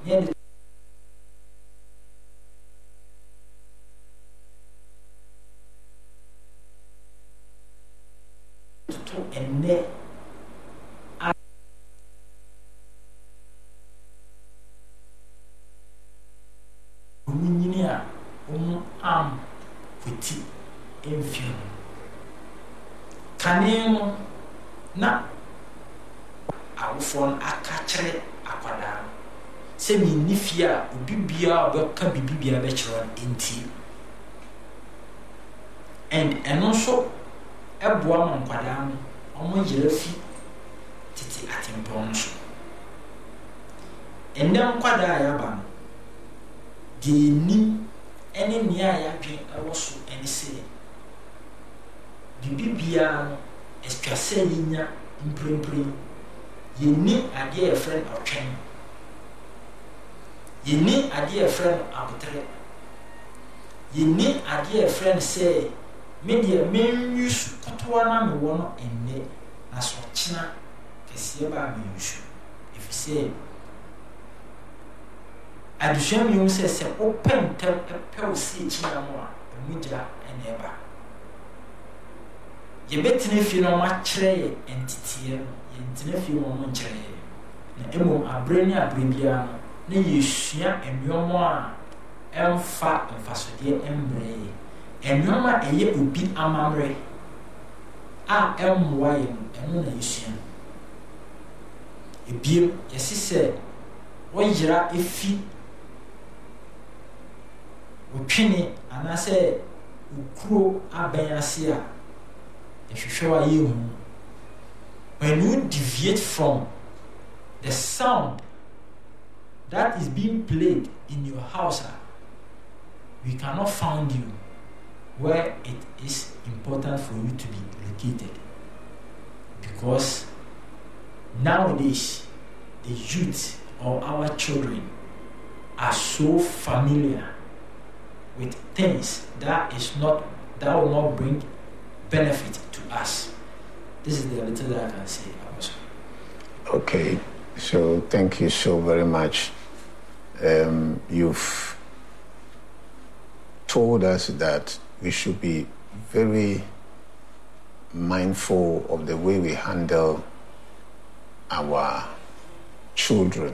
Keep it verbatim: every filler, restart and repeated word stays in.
Yeah. To ene a um am kuti emfio kanemu na awofon akachre akwada se mi nifia obibia obeka bibibia be kire enti and eno so eboa man kwada no omo yira fi titi atimpon so endem kwada ya ba de ni ene nia ya dwen ewo so ene se bibibia no eskwase yinya imprempre yeni ade e friend otwen yeni ade e friend abutre yeni ade e friend say media men use kutuwa na me wono enne na so china kese ba me use if say adushan mi use say open tem pe o si china mo a mujira ene ba ye betine fi no ma kire entity ye entine fi mo mo kire na emo abreni abrebia no na yesua enyomo a emfa emfasode embre enoma eye obi amamre a emwa ye eno na yesua ebiem yesise wonjira efi otwene anase ukuro abayase a ehwehwewa ye hu when you deviate from the sound that is being played in your house, we cannot find you where it is important for you to be located, because nowadays the youth or our children are so familiar with things that is not that will not bring benefit to us. This is the little that I can say. Okay, so thank you so very much. Um, you've told us that we should be very mindful of the way we handle our children